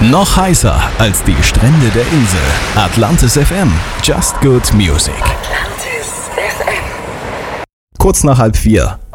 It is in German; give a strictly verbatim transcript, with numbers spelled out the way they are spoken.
Noch heißer als die Strände der Insel. Atlantis F M. Just Good Music. Atlantis F M. Kurz nach halb vier.